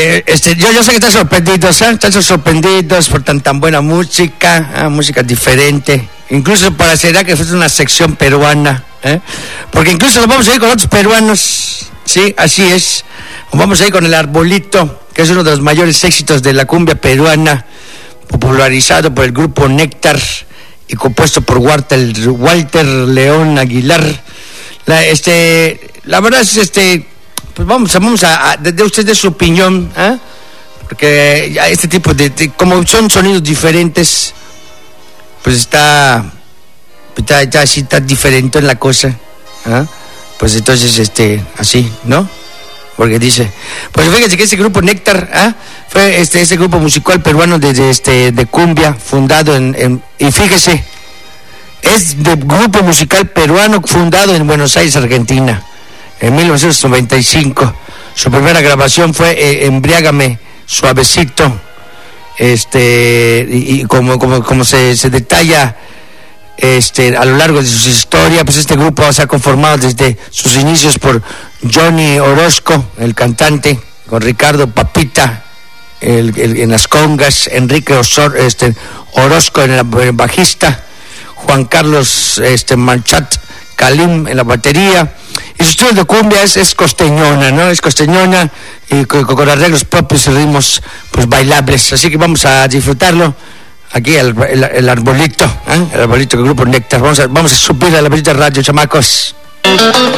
Yo sé que están sorprendidos, están sorprendidos por tan buena música, música diferente. Incluso parecerá que es una sección peruana, porque incluso nos vamos a ir con otros peruanos, sí, así es. Nos vamos a ir con el Arbolito, que es uno de los mayores éxitos de la cumbia peruana, popularizado por el grupo Néctar y compuesto por Walter León Aguilar. La verdad es pues vamos a de usted de su opinión, porque este tipo de como son sonidos diferentes, pues está así, está diferente en la cosa, pues entonces así, ¿no? Porque dice, pues fíjense que ese grupo Néctar, fue ese grupo musical peruano de cumbia, fundado y fíjese, es de grupo musical peruano fundado en Buenos Aires, Argentina, en 1995. Su primera grabación fue Embriágame Suavecito, y como se detalla a lo largo de su historia, pues este grupo se ha conformado desde sus inicios por Johnny Orozco, el cantante, con Ricardo Papita en las congas, Enrique Orozco en el bajista, Juan Carlos Manchat Calim en la batería. Y su estilo de cumbia es costeñona, ¿no? Es costeñona y con arreglos propios y ritmos pues bailables. Así que vamos a disfrutarlo. Aquí el Arbolito, el Arbolito del grupo Néctar. Vamos a subir a la bonita radio, chamacos.